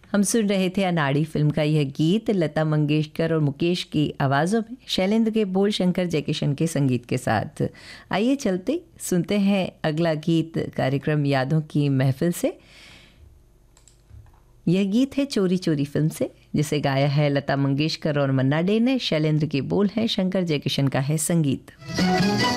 हम सुन रहे थे अनाड़ी फिल्म का यह गीत लता मंगेशकर और मुकेश की आवाज़ों में, शैलेंद्र के बोल, शंकर जयकिशन के संगीत के साथ। आइए चलते सुनते हैं अगला गीत कार्यक्रम यादों की महफिल से। यह गीत है चोरी चोरी फिल्म से, जिसे गाया है लता मंगेशकर और मन्ना डे ने। शैलेंद्र के बोल हैं, शंकर जयकिशन का है संगीत।